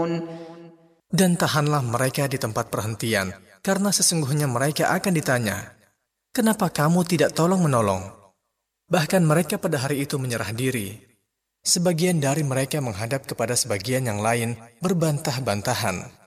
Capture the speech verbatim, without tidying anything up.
Dan tahanlah mereka di tempat perhentian, karena sesungguhnya mereka akan ditanya, kenapa kamu tidak tolong-menolong? Bahkan mereka pada hari itu menyerah diri. Sebagian dari mereka menghadap kepada sebagian yang lain berbantah-bantahan.